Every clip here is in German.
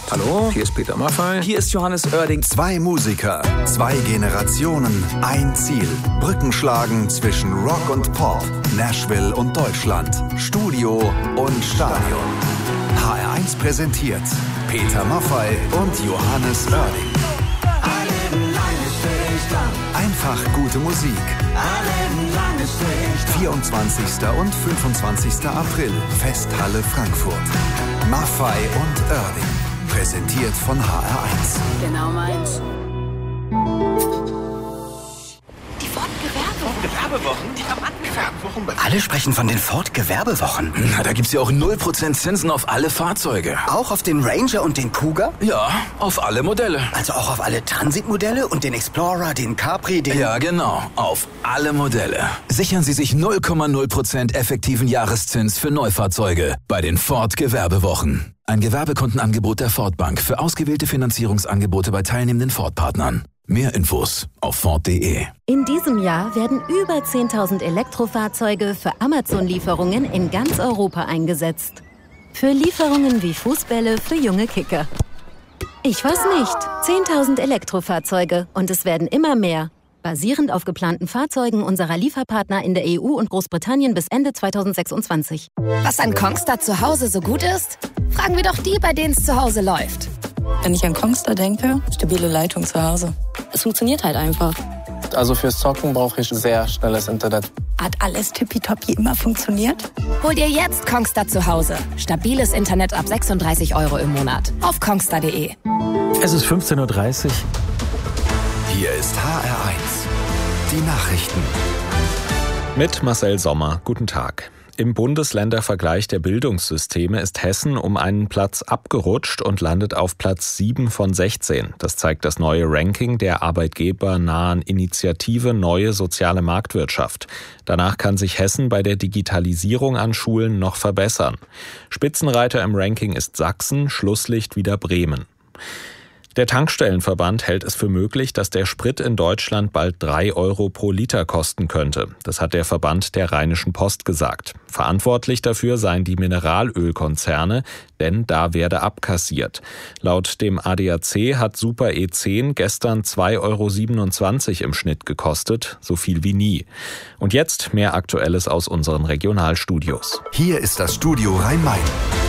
Hallo, hier ist Peter Maffay. Hier ist Johannes Oerding. 2 Musiker, 2 Generationen, ein Ziel. Brücken schlagen zwischen Rock und Pop, Nashville und Deutschland, Studio und Stadion. HR1 präsentiert Peter Maffay und Johannes Oerding. Einfach gute Musik. 24. und 25. April, Festhalle Frankfurt. Maffay und Oerding. Präsentiert von HR1. Genau meins. Die Ford-Gewerbewochen? Die Rabattgewerbewochen. Alle sprechen von den Ford-Gewerbewochen. Na, da gibt's ja auch 0% Zinsen auf alle Fahrzeuge. Auch auf den Ranger und den Kuga? Ja, auf alle Modelle. Also auch auf alle Transit-Modelle und den Explorer, den Capri, den... Ja, genau, auf alle Modelle. Sichern Sie sich 0,0% effektiven Jahreszins für Neufahrzeuge bei den Ford-Gewerbewochen. Ein Gewerbekundenangebot der Ford Bank für ausgewählte Finanzierungsangebote bei teilnehmenden Ford-Partnern. Mehr Infos auf Ford.de. In diesem Jahr werden über 10.000 Elektrofahrzeuge für Amazon-Lieferungen in ganz Europa eingesetzt. Für Lieferungen wie Fußbälle für junge Kicker. Ich weiß nicht. 10.000 Elektrofahrzeuge und es werden immer mehr. Basierend auf geplanten Fahrzeugen unserer Lieferpartner in der EU und Großbritannien bis Ende 2026. Was an Kongstar zu Hause so gut ist? Fragen wir doch die, bei denen es zu Hause läuft. Wenn ich an Kongstar denke, stabile Leitung zu Hause. Es funktioniert halt einfach. Also fürs Zocken brauche ich sehr schnelles Internet. Hat alles tippitoppi immer funktioniert? Hol dir jetzt Kongstar zu Hause. Stabiles Internet ab 36 € im Monat. Auf kongstar.de. Es ist 15:30 Uhr. Hier ist HR1. Die Nachrichten. Mit Marcel Sommer. Guten Tag. Im Bundesländervergleich der Bildungssysteme ist Hessen um einen Platz abgerutscht und landet auf Platz 7 von 16. Das zeigt das neue Ranking der arbeitgebernahen Initiative Neue Soziale Marktwirtschaft. Danach kann sich Hessen bei der Digitalisierung an Schulen noch verbessern. Spitzenreiter im Ranking ist Sachsen, Schlusslicht wieder Bremen. Der Tankstellenverband hält es für möglich, dass der Sprit in Deutschland bald 3 € pro Liter kosten könnte. Das hat der Verband der Rheinischen Post gesagt. Verantwortlich dafür seien die Mineralölkonzerne, denn da werde abkassiert. Laut dem ADAC hat Super E10 gestern 2,27 € im Schnitt gekostet, so viel wie nie. Und jetzt mehr Aktuelles aus unseren Regionalstudios. Hier ist das Studio Rhein-Main.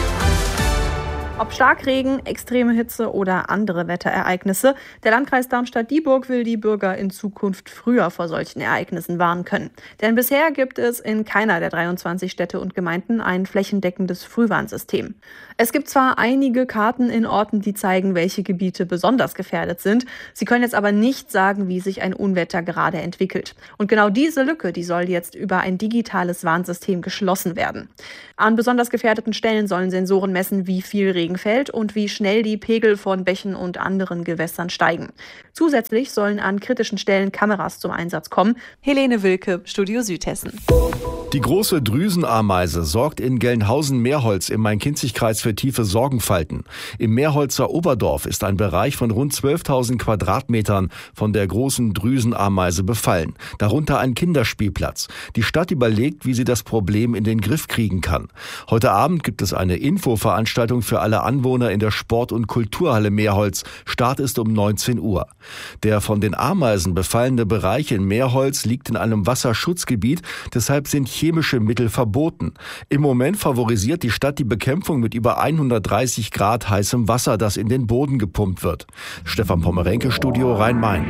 Ob Starkregen, extreme Hitze oder andere Wetterereignisse, der Landkreis Darmstadt-Dieburg will die Bürger in Zukunft früher vor solchen Ereignissen warnen können. Denn bisher gibt es in keiner der 23 Städte und Gemeinden ein flächendeckendes Frühwarnsystem. Es gibt zwar einige Karten in Orten, die zeigen, welche Gebiete besonders gefährdet sind. Sie können jetzt aber nicht sagen, wie sich ein Unwetter gerade entwickelt. Und genau diese Lücke, die soll jetzt über ein digitales Warnsystem geschlossen werden. An besonders gefährdeten Stellen sollen Sensoren messen, wie viel Regen fällt und wie schnell die Pegel von Bächen und anderen Gewässern steigen. Zusätzlich sollen an kritischen Stellen Kameras zum Einsatz kommen. Helene Wilke, Studio Südhessen. Die große Drüsenameise sorgt in Gelnhausen-Meerholz im Main-Kinzig-Kreis für tiefe Sorgenfalten. Im Meerholzer Oberdorf ist ein Bereich von rund 12.000 Quadratmetern von der großen Drüsenameise befallen. Darunter ein Kinderspielplatz. Die Stadt überlegt, wie sie das Problem in den Griff kriegen kann. Heute Abend gibt es eine Infoveranstaltung für alle Anwohner in der Sport- und Kulturhalle Meerholz. Start ist um 19 Uhr. Der von den Ameisen befallene Bereich in Meerholz liegt in einem Wasserschutzgebiet, deshalb sind chemische Mittel verboten. Im Moment favorisiert die Stadt die Bekämpfung mit über 130 Grad heißem Wasser, das in den Boden gepumpt wird. Stefan Pommerenke, Studio Rhein-Main.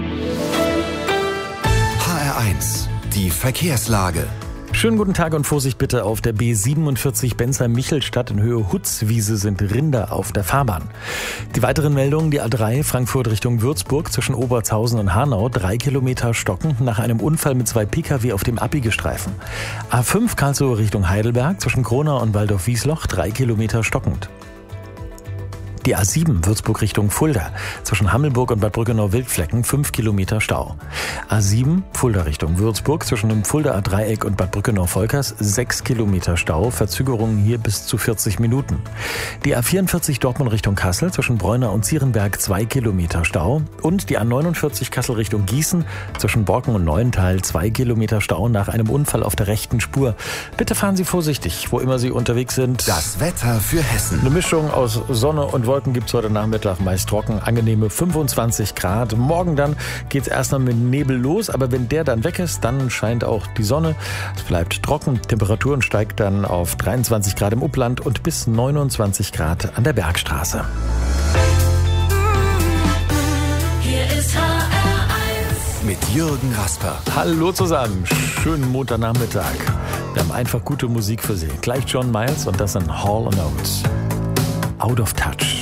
HR1, die Verkehrslage. Schönen guten Tag und Vorsicht bitte auf der B47 Bensheim-Michelstadt in Höhe Hutzwiese sind Rinder auf der Fahrbahn. Die weiteren Meldungen, die A3 Frankfurt Richtung Würzburg zwischen Obertshausen und Hanau 3 Kilometer stockend nach einem Unfall mit 2 Pkw auf dem Abbiegestreifen. A5 Karlsruhe Richtung Heidelberg zwischen Kronau und Waldorf-Wiesloch 3 Kilometer stockend. Die A7 Würzburg Richtung Fulda zwischen Hammelburg und Bad Brückenau-Wildflecken 5 Kilometer Stau. A7 Fulda Richtung Würzburg zwischen dem Fuldaer Dreieck und Bad Brückenau-Volkers 6 Kilometer Stau, Verzögerungen hier bis zu 40 Minuten. Die A44 Dortmund Richtung Kassel zwischen Bräuner und Zierenberg 2 Kilometer Stau und die A49 Kassel Richtung Gießen zwischen Borken und Neuental 2 Kilometer Stau nach einem Unfall auf der rechten Spur. Bitte fahren Sie vorsichtig, wo immer Sie unterwegs sind. Das Wetter für Hessen. Eine Mischung aus Sonne und Wolken Wolken gibt es heute Nachmittag, meist trocken, angenehme 25 Grad. Morgen dann geht es erstmal mit Nebel los, aber wenn der dann weg ist, dann scheint auch die Sonne. Es bleibt trocken, Temperaturen steigt dann auf 23 Grad im Upland und bis 29 Grad an der Bergstraße. Hier ist HR1 mit Jürgen Rasper. Hallo zusammen, schönen Montagnachmittag. Wir haben einfach gute Musik für Sie. Gleich John Miles und das in Hall & Oates. Out of Touch.